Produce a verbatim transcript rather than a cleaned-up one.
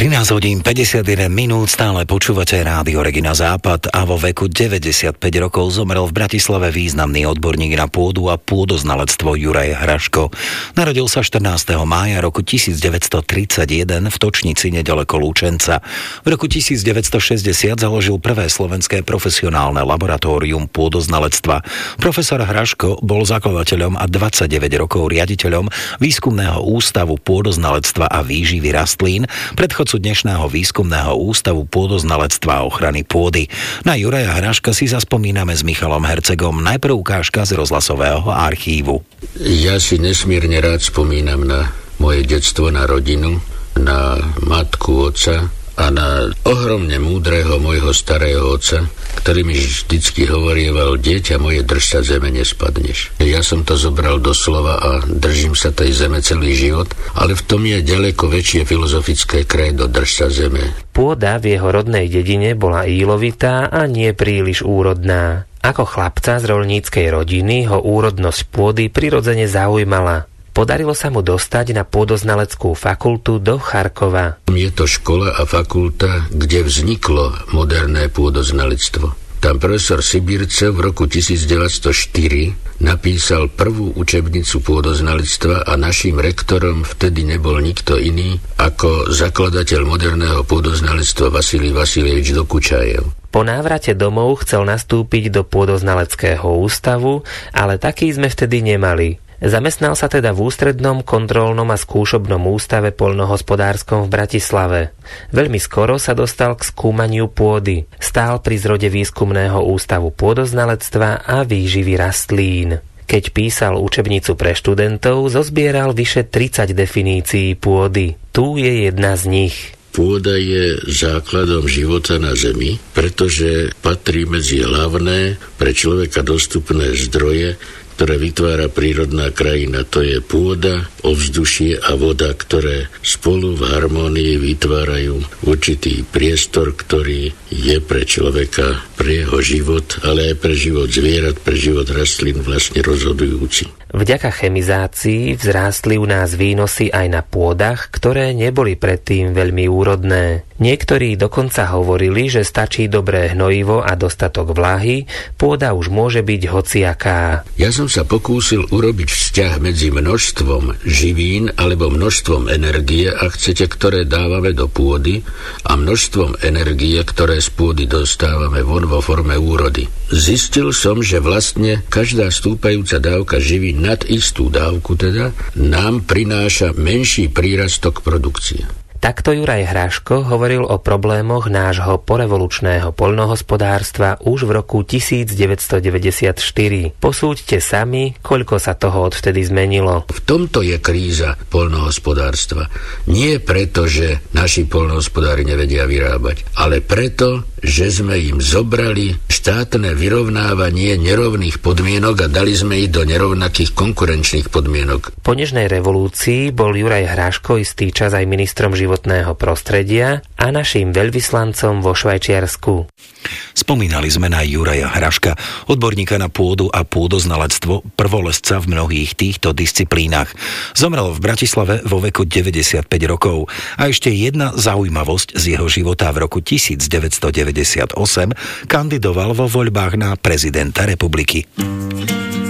trinásť hodín päťdesiatjeden minút, stále počúvate Rádio Regina Západ a vo veku deväťdesiatpäť rokov zomrel v Bratislave významný odborník na pôdu a pôdoznalectvo Juraj Hraško. Narodil sa štrnásteho mája roku tisícdeväťstotridsaťjeden v Točnici nedaleko Lučenca. V roku tisícdeväťstošesťdesiat založil prvé slovenské profesionálne laboratórium pôdoznalectva. Profesor Hraško bol zakladateľom a dvadsaťdeväť rokov riaditeľom Výskumného ústavu pôdoznalectva a výživy rastlín, predchodcu dnešného Výskumného ústavu pôdoznalectva a ochrany pôdy. Na Juraja Hraška si zaspomíname s Michalom Hercegom. Najprv ukážka z rozhlasového archívu. Ja si nesmierne rád spomínam na moje detstvo, na rodinu, na matku, otca a na ohromne múdreho môjho starého otca, ktorý mi vždycky hovorieval: dieťa moje, drž sa zeme, nespadneš. Ja som to zobral doslova a držím sa tej zeme celý život, ale v tom je ďaleko väčšie filozofické krédo: drž sa zeme. Pôda v jeho rodnej dedine bola ílovitá a nie príliš úrodná. Ako chlapca z roľníckej rodiny ho úrodnosť pôdy prirodzene zaujímala. Podarilo sa mu dostať na pôdoznaleckú fakultu do Charkova. Je to škola a fakulta, kde vzniklo moderné pôdoznalectvo. Tam profesor Sibírcev v roku tisícdeväťstoštyri napísal prvú učebnicu pôdoznalectva a naším rektorom vtedy nebol nikto iný ako zakladateľ moderného pôdoznalectva Vasilij Vasiljevič Dokučajev. Po návrate domov chcel nastúpiť do pôdoznaleckého ústavu, ale taký sme vtedy nemali. Zamestnal sa teda v ústrednom kontrolnom a skúšobnom ústave poľnohospodárskom v Bratislave. Veľmi skoro sa dostal k skúmaniu pôdy. Stál pri zrode Výskumného ústavu pôdoznalectva a výživy rastlín. Keď písal učebnicu pre študentov, zozbieral vyše tridsať definícií pôdy. Tu je jedna z nich. Pôda je základom života na Zemi, pretože patrí medzi hlavné pre človeka dostupné zdroje, ktoré vytvára prírodná krajina. To je pôda, ovzdušie a voda, ktoré spolu v harmónii vytvárajú určitý priestor, ktorý je pre človeka, pre jeho život, ale aj pre život zvierat, pre život rastlín vlastne rozhodujúci. Vďaka chemizácii vzrástli u nás výnosy aj na pôdach, ktoré neboli predtým veľmi úrodné. Niektorí dokonca hovorili, že stačí dobré hnojivo a dostatok vlahy, pôda už môže byť hociaká. Ja som sa pokúsil urobiť vzťah medzi množstvom živín alebo množstvom energie, ak chcete, ktoré dávame do pôdy, a množstvom energie, ktoré z pôdy dostávame von vo forme úrody. Zistil som, že vlastne každá stúpajúca dávka živín nad istú dávku teda nám prináša menší prírastok produkcie. Takto Juraj Hraško hovoril o problémoch nášho porevolučného poľnohospodárstva už v roku tisícdeväťstodeväťdesiatštyri. Posúďte sami, koľko sa toho odvtedy zmenilo. V tomto je kríza poľnohospodárstva. Nie preto, že naši poľnohospodári nevedia vyrábať, ale preto, že sme im zobrali štátne vyrovnávanie nerovných podmienok a dali sme ich do nerovnakých konkurenčných podmienok. Po nežnej revolúcii bol Juraj Hraško istý čas aj ministrom životného prostredia a naším veľvyslancom vo Švajčiarsku. Spomínali sme na Juraja Hraška, odborníka na pôdu a pôdoznalectvo, prvolesca v mnohých týchto disciplínach. Zomrel v Bratislave vo veku deväťdesiatpäť rokov. A ešte jedna zaujímavosť z jeho života: v roku tisícdeväťstodeväťdesiatosem kandidoval vo voľbách na prezidenta republiky.